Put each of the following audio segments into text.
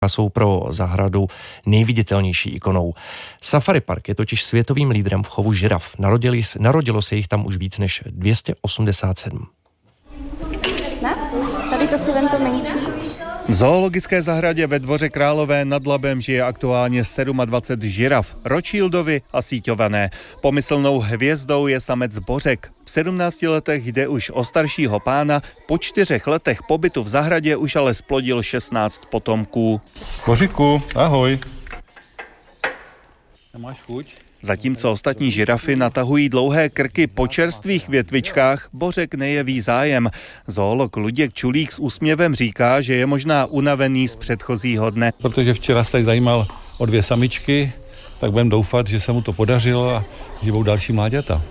jsou pro zahradu nejviditelnější ikonou. Safari Park je totiž světovým lídrem v chovu žiraf. Narodilo se jich tam už víc než 287. Ne? Tady to si vem to menší. V zoologické zahradě ve Dvoře Králové nad Labem žije aktuálně 27 žiraf, rothschildovi a síťované. Pomyslnou hvězdou je samec Bořek. V 17 letech jde už o staršího pána, po 4 letech pobytu v zahradě už ale splodil 16 potomků. Boříku, ahoj. Nemáš chuť? Zatímco ostatní žirafy natahují dlouhé krky po čerstvých větvičkách, Bořek nejeví zájem. Zoolog Luděk Čulík s úsměvem říká, že je možná unavený z předchozího dne. Protože včera se zajímal o 2 samičky, tak budeme doufat, že se mu to podařilo a že budou další mláďata.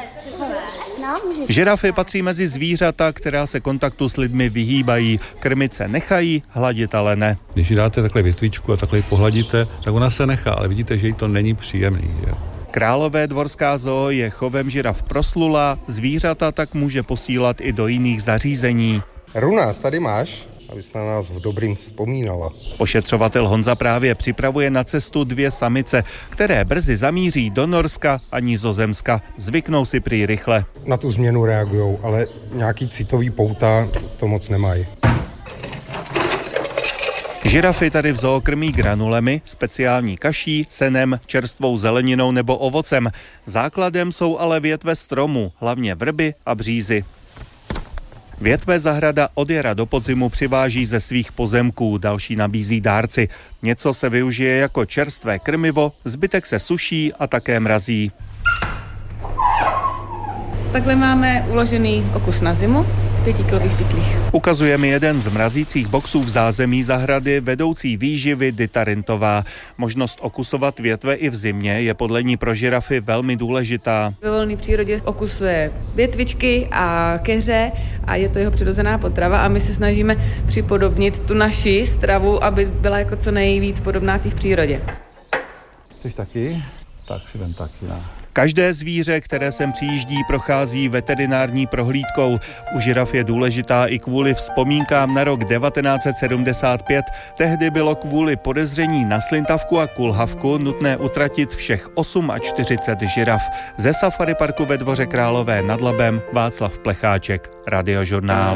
Žirafy patří mezi zvířata, která se kontaktu s lidmi vyhýbají. Krmit se nechají, hladit ale ne. Když jí dáte takhle větvičku a takhle ji pohladíte, tak ona se nechá, ale vidíte, že jí to není příjemný. Že? Králové dvorská zoo je chovem žiraf proslulá, zvířata tak může posílat i do jiných zařízení. Runa, tady máš, abys na nás v dobrým vzpomínala. Ošetřovatel Honza právě připravuje na cestu 2 samice, které brzy zamíří do Norska a Nizozemska. Zvyknou si prý rychle. Na tu změnu reagujou, ale nějaký citový pouta to moc nemají. Žirafy tady v zoo krmí granulemi, speciální kaší, senem, čerstvou zeleninou nebo ovocem. Základem jsou ale větve stromů, hlavně vrby a břízy. Větve zahrada od jara do podzimu přiváží ze svých pozemků, další nabízí dárci. Něco se využije jako čerstvé krmivo, zbytek se suší a také mrazí. Takhle máme uložený okus na zimu, 5kilových pytlích. Ukazuje mi jeden z mrazících boxů v zázemí zahrady vedoucí výživy Dita Rintová. Možnost okusovat větve i v zimě je podle ní pro žirafy velmi důležitá. Ve volné přírodě okusuje větvičky a keře a je to jeho přirozená potrava a my se snažíme připodobnit tu naši stravu, aby byla jako co nejvíc podobná té v přírodě. Chceš taky? Tak si vem taky, ne? Každé zvíře, které sem přijíždí, prochází veterinární prohlídkou. U žiraf je důležitá i kvůli vzpomínkám na rok 1975. Tehdy bylo kvůli podezření na slintavku a kulhavku nutné utratit všech 48 žiraf. Ze Safari Parku ve Dvoře Králové nad Labem Václav Plecháček, Radiožurnál.